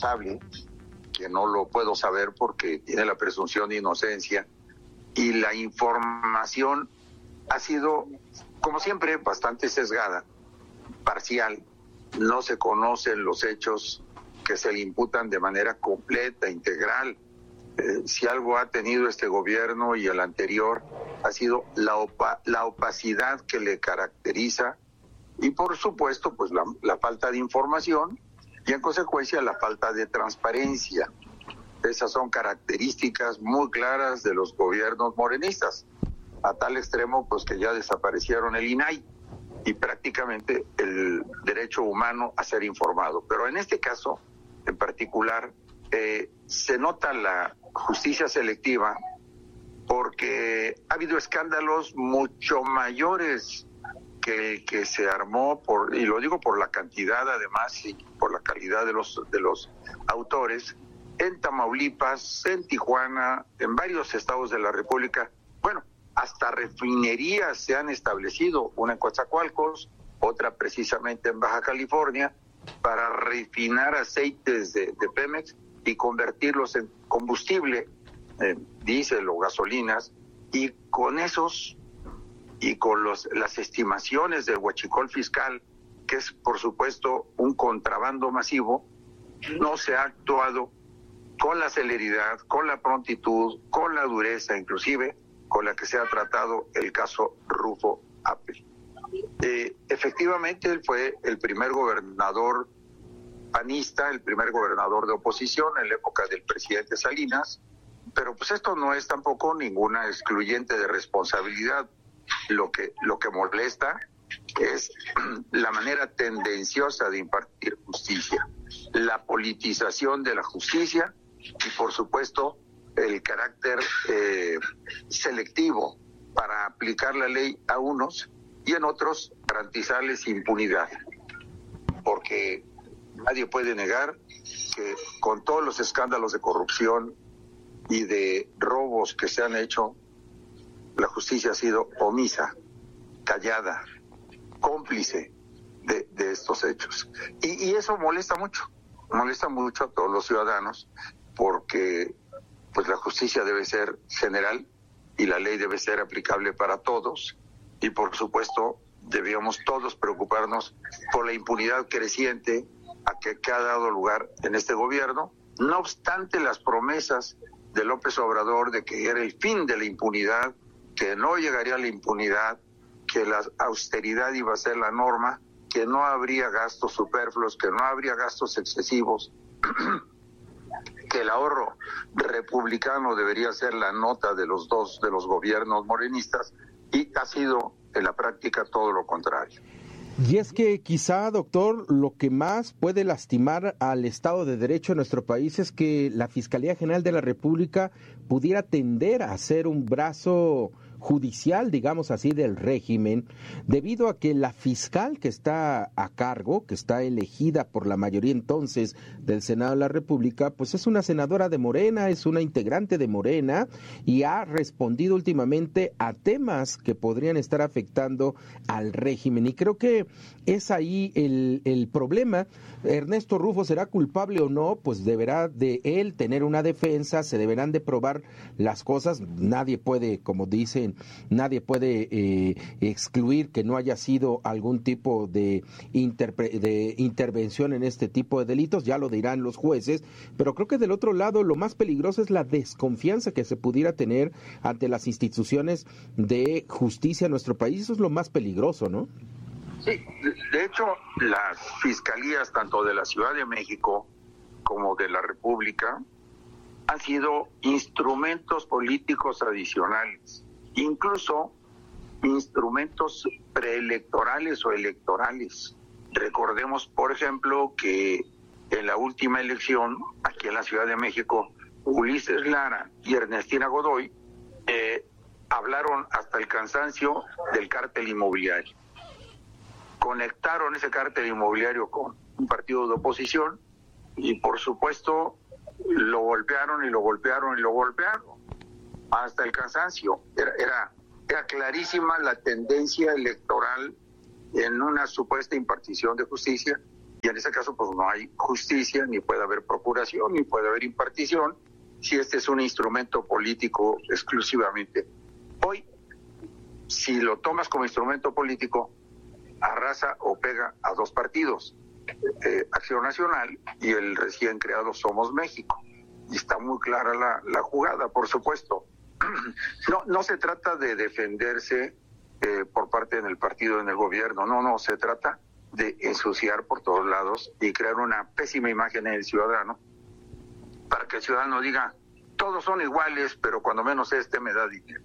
responsable, que no lo puedo saber porque tiene la presunción de inocencia, y la información ha sido, como siempre, bastante sesgada, parcial. No se conocen los hechos que se le imputan de manera completa, integral. Si algo ha tenido este gobierno y el anterior, ha sido la opacidad que le caracteriza, y por supuesto pues la falta de información, y en consecuencia la falta de transparencia. Esas son características muy claras de los gobiernos morenistas, a tal extremo pues que ya desaparecieron el INAI y prácticamente el derecho humano a ser informado. Pero en este caso en particular se nota la justicia selectiva, porque ha habido escándalos mucho mayores que el que se armó, y lo digo por la cantidad además y por la calidad de los autores, en Tamaulipas, en Tijuana, en varios estados de la República. Bueno, hasta refinerías se han establecido, una en Coatzacoalcos, otra precisamente en Baja California, para refinar aceites de Pemex y convertirlos en combustible, diésel o gasolinas, y con esos y con las estimaciones del huachicol fiscal, que es por supuesto un contrabando masivo, no se ha actuado con la celeridad, con la prontitud, con la dureza inclusive con la que se ha tratado el caso Rufo Apple. Efectivamente él fue el primer gobernador panista, el primer gobernador de oposición en la época del presidente Salinas, pero pues esto no es tampoco ninguna excluyente de responsabilidad. Lo que molesta es la manera tendenciosa de impartir justicia, la politización de la justicia y por supuesto el carácter selectivo para aplicar la ley a unos y en otros garantizarles impunidad, porque nadie puede negar que con todos los escándalos de corrupción y de robos que se han hecho, la justicia ha sido omisa, callada, cómplice de estos hechos. Y eso molesta mucho a todos los ciudadanos, porque pues la justicia debe ser general y la ley debe ser aplicable para todos, y por supuesto debíamos todos preocuparnos por la impunidad creciente a que ha dado lugar en este gobierno, no obstante las promesas de López Obrador de que era el fin de la impunidad, que no llegaría a la impunidad, que la austeridad iba a ser la norma, que no habría gastos superfluos, que no habría gastos excesivos, que el ahorro republicano debería ser la nota de los gobiernos morenistas, y ha sido en la práctica todo lo contrario. Y es que quizá, doctor, lo que más puede lastimar al Estado de Derecho en nuestro país es que la Fiscalía General de la República pudiera tender a ser un brazo judicial, digamos así, del régimen, debido a que la fiscal que está a cargo, que está elegida por la mayoría entonces del Senado de la República, pues es una senadora de Morena, es una integrante de Morena y ha respondido últimamente a temas que podrían estar afectando al régimen. Y creo que es ahí el problema. Ernesto Rufo será culpable o no, pues deberá de él tener una defensa, se deberán de probar las cosas. Nadie puede, como dicen, nadie puede excluir que no haya sido algún tipo de intervención en este tipo de delitos, ya lo dirán los jueces, pero creo que del otro lado lo más peligroso es la desconfianza que se pudiera tener ante las instituciones de justicia en nuestro país. Eso es lo más peligroso, ¿no? Sí, de hecho, las fiscalías tanto de la Ciudad de México como de la República han sido instrumentos políticos adicionales, incluso instrumentos preelectorales o electorales. Recordemos, por ejemplo, que en la última elección, aquí en la Ciudad de México, Ulises Lara y Ernestina Godoy hablaron hasta el cansancio del cártel inmobiliario. Conectaron ese cártel inmobiliario con un partido de oposición y por supuesto lo golpearon y lo golpearon y lo golpearon hasta el cansancio. Era clarísima la tendencia electoral en una supuesta impartición de justicia, y en ese caso pues no hay justicia, ni puede haber procuración, ni puede haber impartición, si este es un instrumento político exclusivamente. Hoy, si lo tomas como instrumento político, arrasa o pega a dos partidos, Acción Nacional y el recién creado Somos México. Y está muy clara la jugada, por supuesto. No se trata de defenderse por parte del partido en el gobierno, no, se trata de ensuciar por todos lados y crear una pésima imagen en el ciudadano, para que el ciudadano diga, todos son iguales, pero cuando menos me da dinero,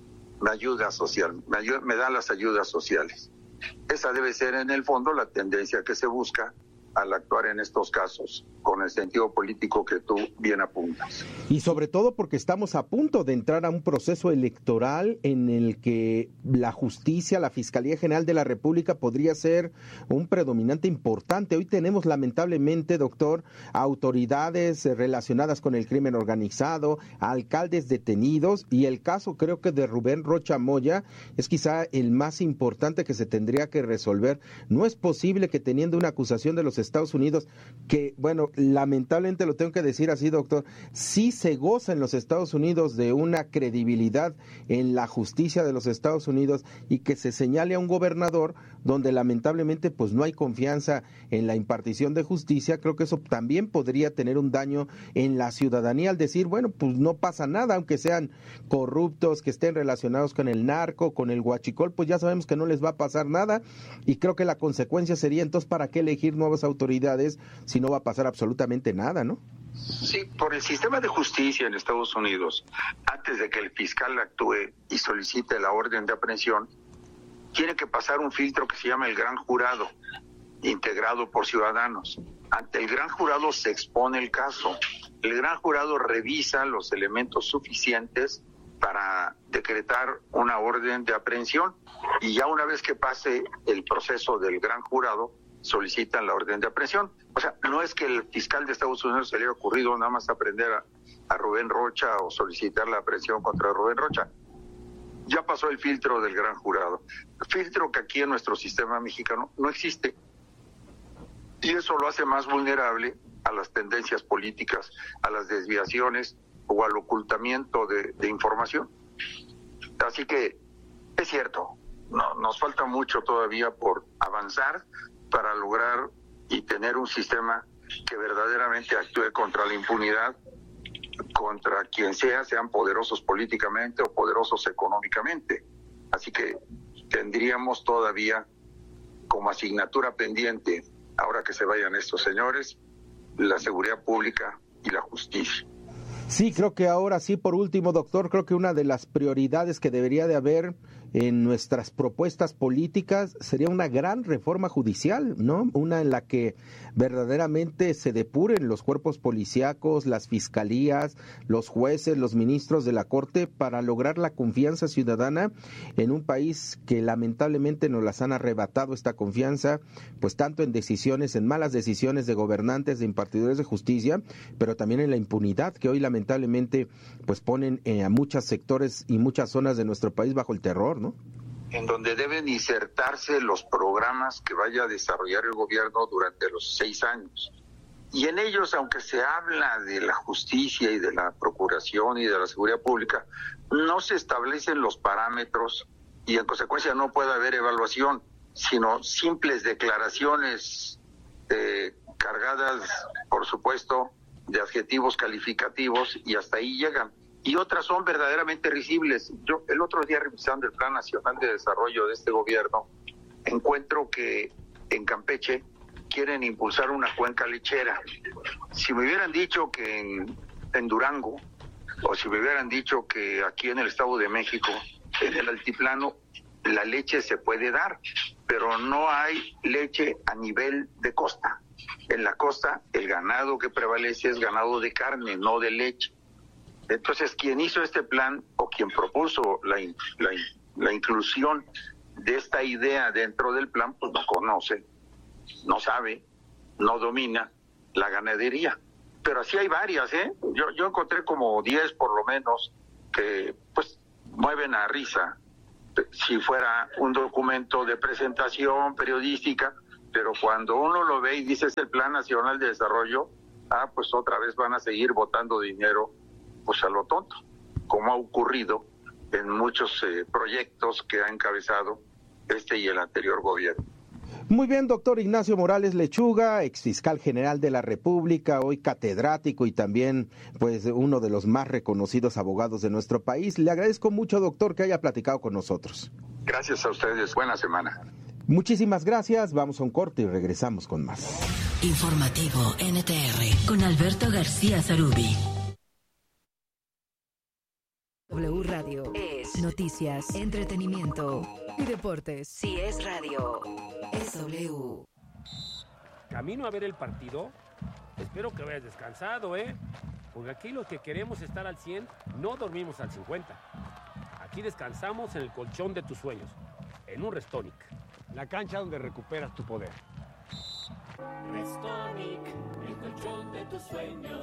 me ayuda social, me da las ayudas sociales. Esa debe ser en el fondo la tendencia que se busca al actuar en estos casos, con el sentido político que tú bien apuntas. Y sobre todo porque estamos a punto de entrar a un proceso electoral en el que la justicia, la Fiscalía General de la República podría ser un predominante importante. Hoy tenemos lamentablemente, doctor, autoridades relacionadas con el crimen organizado, alcaldes detenidos, y el caso creo que de Rubén Rocha Moya es quizá el más importante que se tendría que resolver. No es posible que teniendo una acusación de los Estados Unidos, que bueno, lamentablemente lo tengo que decir así, doctor, sí se goza en los Estados Unidos de una credibilidad en la justicia de los Estados Unidos, y que se señale a un gobernador donde lamentablemente pues no hay confianza en la impartición de justicia. Creo que eso también podría tener un daño en la ciudadanía al decir, bueno, pues no pasa nada, aunque sean corruptos, que estén relacionados con el narco, con el huachicol, pues ya sabemos que no les va a pasar nada, y creo que la consecuencia sería entonces, ¿para qué elegir nuevas autoridades si no va a pasar absolutamente nada, no? Sí, por el sistema de justicia en Estados Unidos, antes de que el fiscal actúe y solicite la orden de aprehensión, tiene que pasar un filtro que se llama el Gran Jurado, integrado por ciudadanos. Ante el Gran Jurado se expone el caso. El Gran Jurado revisa los elementos suficientes para decretar una orden de aprehensión, y ya una vez que pase el proceso del Gran Jurado, solicitan la orden de aprehensión. O sea, no es que el fiscal de Estados Unidos se le haya ocurrido nada más aprender a Rubén Rocha o solicitar la aprehensión contra Rubén Rocha. Ya pasó el filtro del Gran Jurado, filtro que aquí en nuestro sistema mexicano no existe, y eso lo hace más vulnerable a las tendencias políticas, a las desviaciones o al ocultamiento de información. Así que es cierto, nos falta mucho todavía por avanzar para lograr y tener un sistema que verdaderamente actúe contra la impunidad, contra quien sea, sean poderosos políticamente o poderosos económicamente. Así que tendríamos todavía como asignatura pendiente, ahora que se vayan estos señores, la seguridad pública y la justicia. Sí, creo que ahora sí, por último, doctor, creo que una de las prioridades que debería de haber en nuestras propuestas políticas sería una gran reforma judicial, ¿no? Una en la que verdaderamente se depuren los cuerpos policíacos, las fiscalías, los jueces, los ministros de la Corte, para lograr la confianza ciudadana en un país que lamentablemente nos las han arrebatado esta confianza, pues tanto en decisiones, en malas decisiones de gobernantes, de impartidores de justicia, pero también en la impunidad que hoy lamentablemente pues ponen a muchos sectores y muchas zonas de nuestro país bajo el terror, ¿no? En donde deben insertarse los programas que vaya a desarrollar el gobierno durante los 6 años. Y en ellos, aunque se habla de la justicia y de la procuración y de la seguridad pública, no se establecen los parámetros y en consecuencia no puede haber evaluación, sino simples declaraciones cargadas, por supuesto, de adjetivos calificativos, y hasta ahí llegan. Y otras son verdaderamente risibles. Yo el otro día, revisando el Plan Nacional de Desarrollo de este gobierno, encuentro que en Campeche quieren impulsar una cuenca lechera. Si me hubieran dicho que en Durango, o si me hubieran dicho que aquí en el Estado de México, en el altiplano, la leche se puede dar, pero no hay leche a nivel de costa. En la costa el ganado que prevalece es ganado de carne, no de leche. Entonces, quien hizo este plan o quien propuso la inclusión de esta idea dentro del plan, pues no conoce, no sabe, no domina la ganadería. Pero así hay varias, ¿eh? Yo encontré como 10 por lo menos que pues mueven a risa. Si fuera un documento de presentación periodística, pero cuando uno lo ve y dice es el Plan Nacional de Desarrollo, pues otra vez van a seguir botando dinero pues a lo tonto, como ha ocurrido en muchos proyectos que ha encabezado este y el anterior gobierno. Muy bien, doctor Ignacio Morales Lechuga, exfiscal general de la República, hoy catedrático y también pues uno de los más reconocidos abogados de nuestro país. Le agradezco mucho, doctor, que haya platicado con nosotros. Gracias a ustedes, buena semana. Muchísimas gracias, vamos a un corte y regresamos con más. Informativo NTR con Alberto García Zarubi. W Radio es noticias, entretenimiento y deportes. Si es radio, es W. Camino a ver el partido. Espero que hayas descansado, porque aquí los que queremos estar al 100 no dormimos al 50. Aquí descansamos en el colchón de tus sueños, en un Restonic, la cancha donde recuperas tu poder. Restonic, el colchón de tus sueños.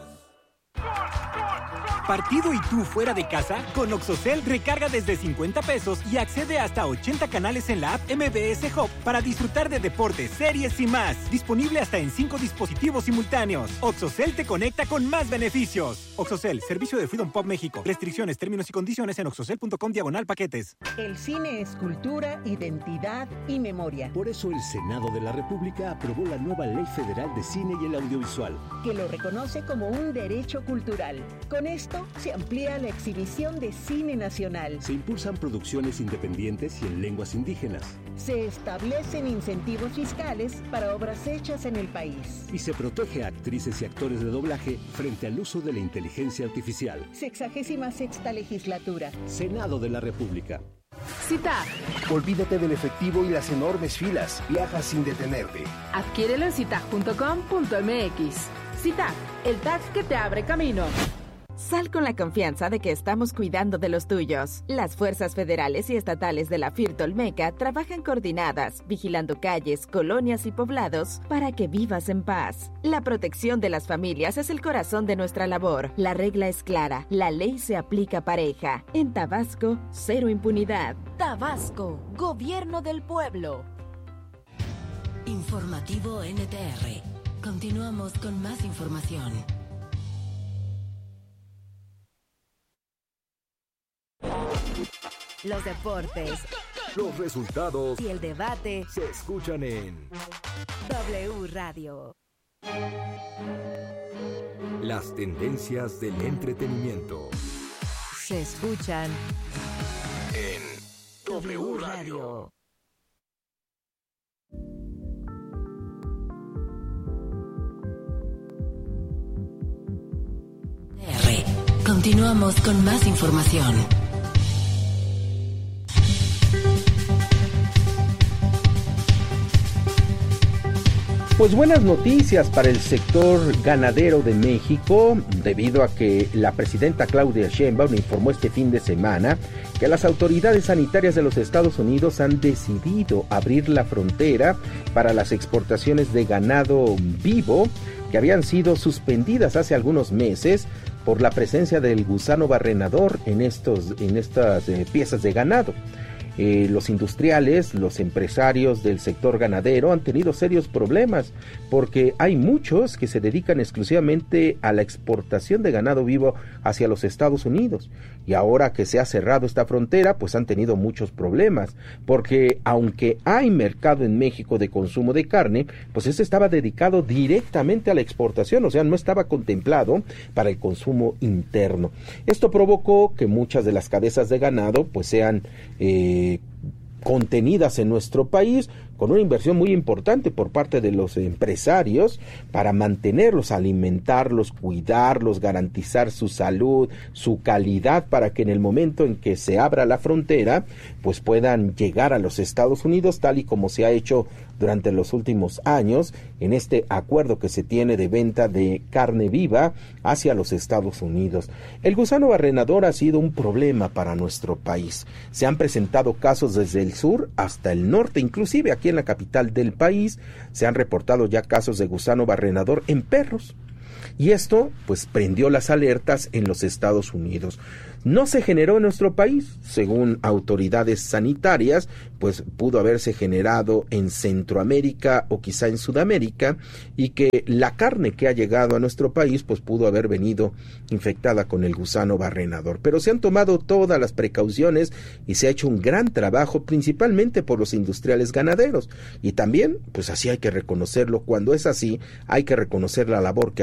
Partido y tú fuera de casa, con Oxocel recarga desde 50 pesos y accede hasta 80 canales en la app MBS Hub para disfrutar de deportes, series y más. Disponible hasta en 5 dispositivos simultáneos. Oxocel te conecta con más beneficios. Oxocel, servicio de Freedom Pop México. Restricciones, términos y condiciones en oxocel.com/paquetes. El cine es cultura, identidad y memoria. Por eso el Senado de la República aprobó la nueva Ley Federal de Cine y el Audiovisual, que lo reconoce como un derecho cultural. Con esto se amplía la exhibición de cine nacional. Se impulsan producciones independientes y en lenguas indígenas. Se establecen incentivos fiscales para obras hechas en el país. Y se protege a actrices y actores de doblaje frente al uso de la inteligencia artificial. 66ª legislatura. Senado de la República. CITAG. Olvídate del efectivo y las enormes filas. Viaja sin detenerte. Adquiérelo en citag.com.mx. CITAG, el tag que te abre camino. Sal con la confianza de que estamos cuidando de los tuyos. Las fuerzas federales y estatales de la FIRT Olmeca trabajan coordinadas, vigilando calles, colonias y poblados para que vivas en paz. La protección de las familias es el corazón de nuestra labor. La regla es clara, la ley se aplica pareja. En Tabasco, cero impunidad. Tabasco, Gobierno del Pueblo. Informativo NTR. Continuamos con más información. Los deportes, los resultados y el debate se escuchan en W Radio. Las tendencias del entretenimiento se escuchan en W Radio. Continuamos con más información. Pues buenas noticias para el sector ganadero de México, debido a que la presidenta Claudia Sheinbaum informó este fin de semana que las autoridades sanitarias de los Estados Unidos han decidido abrir la frontera para las exportaciones de ganado vivo que habían sido suspendidas hace algunos meses por la presencia del gusano barrenador en estas piezas de ganado. Los industriales, los empresarios del sector ganadero han tenido serios problemas porque hay muchos que se dedican exclusivamente a la exportación de ganado vivo hacia los Estados Unidos, y ahora que se ha cerrado esta frontera pues han tenido muchos problemas porque aunque hay mercado en México de consumo de carne, pues este estaba dedicado directamente a la exportación, o sea, no estaba contemplado para el consumo interno. Esto provocó que muchas de las cabezas de ganado pues sean contenidas en nuestro país, con una inversión muy importante por parte de los empresarios para mantenerlos, alimentarlos, cuidarlos, garantizar su salud, su calidad, para que en el momento en que se abra la frontera, pues puedan llegar a los Estados Unidos, tal y como se ha hecho durante los últimos años en este acuerdo que se tiene de venta de carne viva hacia los Estados Unidos. El gusano barrenador ha sido un problema para nuestro país. Se han presentado casos desde el sur hasta el norte, inclusive aquí en la capital del país se han reportado ya casos de gusano barrenador en perros. y esto pues prendió las alertas en los Estados Unidos. No se generó en nuestro país, según autoridades sanitarias, pues pudo haberse generado en Centroamérica o quizá en Sudamérica, y que la carne que ha llegado a nuestro país pues pudo haber venido infectada con el gusano barrenador. Pero se han tomado todas las precauciones y se ha hecho un gran trabajo, principalmente por los industriales ganaderos, y también pues así hay que reconocerlo. Cuando es así, hay que reconocer la labor que